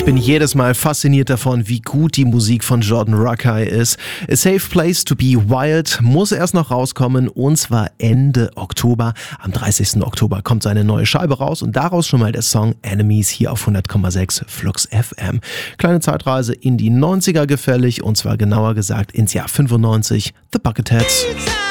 Ich bin jedes Mal fasziniert davon, wie gut die Musik von Jordan Rakei ist. A Safe Place to Be Wild muss erst noch rauskommen, und zwar Ende Oktober. Am 30. Oktober kommt seine neue Scheibe raus und daraus schon mal der Song Enemies hier auf 100,6 Flux FM. Kleine Zeitreise in die 90er gefällig, und zwar genauer gesagt ins Jahr 95, The Bucketheads.